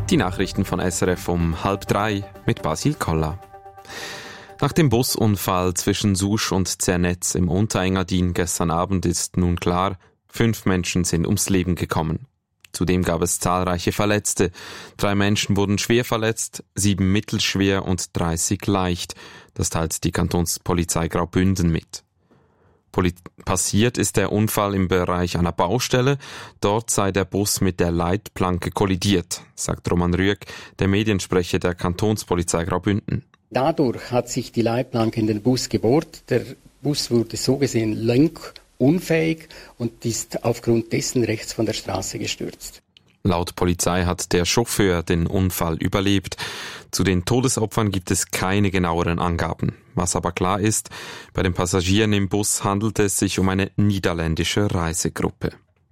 Die Nachrichten von SRF um 2:30 mit Basil Koller. Nach dem Busunfall zwischen Susch und Zernetz im Unterengadin gestern Abend ist nun klar, 5 Menschen sind ums Leben gekommen. Zudem gab es zahlreiche Verletzte. 3 Menschen wurden schwer verletzt, 7 mittelschwer und 30 leicht. Das teilt die Kantonspolizei Graubünden mit. Passiert ist der Unfall im Bereich einer Baustelle. Dort sei der Bus mit der Leitplanke kollidiert, sagt Roman Rüegg, der Mediensprecher der Kantonspolizei Graubünden. Dadurch hat sich die Leitplanke in den Bus gebohrt. Der Bus wurde so gesehen lenkunfähig und ist aufgrund dessen rechts von der Straße gestürzt. Laut Polizei hat der Chauffeur den Unfall überlebt. Zu den Todesopfern gibt es keine genaueren Angaben. Was aber klar ist, bei den Passagieren im Bus handelt es sich um eine niederländische Reisegruppe.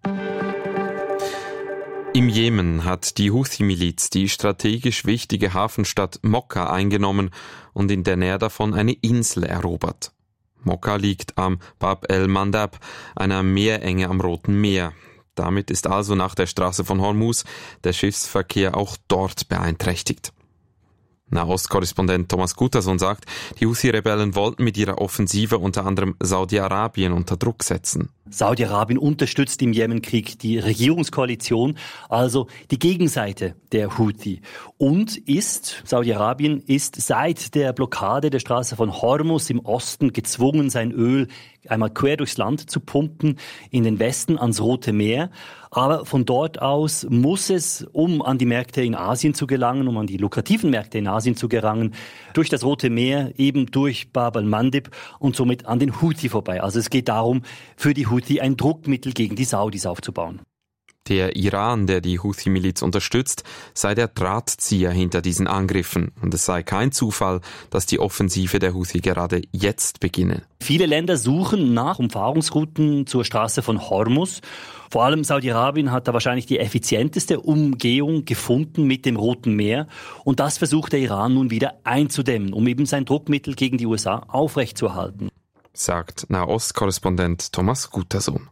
Im Jemen hat die Houthi-Miliz die strategisch wichtige Hafenstadt Mokka eingenommen und in der Nähe davon eine Insel erobert. Mokka liegt am Bab el-Mandab, einer Meerenge am Roten Meer. Damit ist also nach der Straße von Hormuz der Schiffsverkehr auch dort beeinträchtigt. Nahost-Korrespondent Thomas Gutterson sagt, die Houthi-Rebellen wollten mit ihrer Offensive unter anderem Saudi-Arabien unter Druck setzen. Saudi-Arabien unterstützt im Jemenkrieg die Regierungskoalition, also die Gegenseite der Houthi. Und Saudi-Arabien ist seit der Blockade der Straße von Hormuz im Osten gezwungen, sein Öl einmal quer durchs Land zu pumpen, in den Westen ans Rote Meer. Aber von dort aus muss es, um an die Märkte in Asien zu gelangen, um an die lukrativen Märkte in Asien zu gelangen, durch das Rote Meer, eben durch Bab al-Mandeb und somit an den Houthi vorbei. Also es geht darum, für die Houthi ein Druckmittel gegen die Saudis aufzubauen. Der Iran, der die Houthi-Miliz unterstützt, sei der Drahtzieher hinter diesen Angriffen. Und es sei kein Zufall, dass die Offensive der Houthi gerade jetzt beginne. Viele Länder suchen nach Umfahrungsrouten zur Straße von Hormuz. Vor allem Saudi-Arabien hat da wahrscheinlich die effizienteste Umgehung gefunden mit dem Roten Meer. Und das versucht der Iran nun wieder einzudämmen, um eben sein Druckmittel gegen die USA aufrechtzuerhalten. Sagt Nahost-Korrespondent Thomas Gutterson.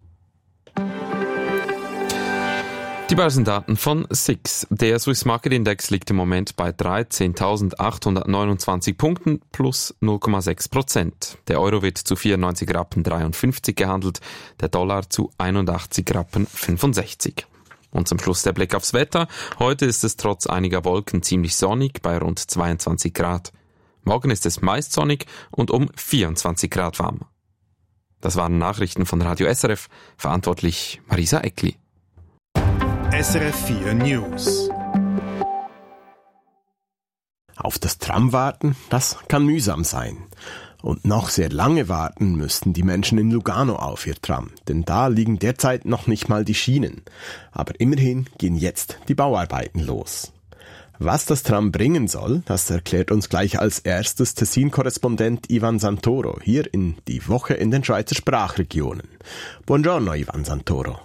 Die Börsendaten von SIX. Der Swiss Market Index liegt im Moment bei 13.829 Punkten plus 0,6%. Der Euro wird zu 94,53 Rappen gehandelt, der Dollar zu 81,65 Rappen. Und zum Schluss der Blick aufs Wetter. Heute ist es trotz einiger Wolken ziemlich sonnig bei rund 22 Grad. Morgen ist es meist sonnig und um 24 Grad warm. Das waren Nachrichten von Radio SRF, verantwortlich Marisa Eckli. SRF 4 News. Auf das Tram warten, das kann mühsam sein. Und noch sehr lange warten müssten die Menschen in Lugano auf ihr Tram, denn da liegen derzeit noch nicht mal die Schienen. Aber immerhin gehen jetzt die Bauarbeiten los. Was das Tram bringen soll, das erklärt uns gleich als erstes Tessin-Korrespondent Ivan Santoro hier in die Woche in den Schweizer Sprachregionen. Buongiorno, Ivan Santoro.